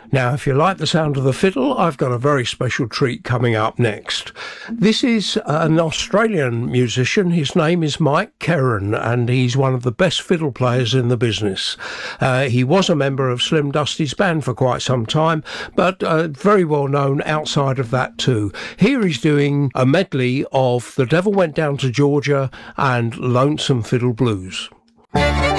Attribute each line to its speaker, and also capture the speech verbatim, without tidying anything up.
Speaker 1: Now, if you like the sound of the fiddle, I've got a very special treat coming up next. This is an Australian musician. His name is Mike Kerran, and he's one of the best fiddle players in the business. Uh, he was a member of Slim Dusty's band for quite some time, but uh, very well known outside of that too. Here he's doing a medley of The Devil Went Down to Georgia and Lonesome Fiddle Blues.